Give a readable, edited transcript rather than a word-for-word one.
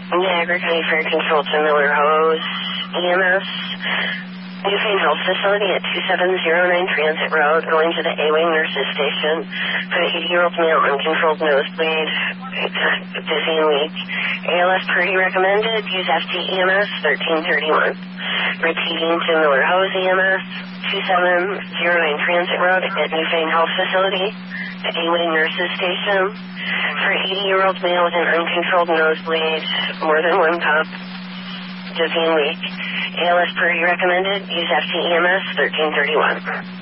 Niagara County Fire Control to Miller Hose EMS. Newfane Health Facility at 2709 Transit Road, going to the A-Wing Nurses Station for the 80-year-old male, uncontrolled nosebleed, dizzy and weak. ALS pretty recommended. Use FTEMS 1331. Repeating to Miller Hose EMS, 2709 Transit Road at Newfane Health Facility, the A-Wing Nurses Station for 80-year-old male with an uncontrolled nosebleed, more than one cup, dizzy and weak. ALS pretty recommended. Use FTEMS 1331.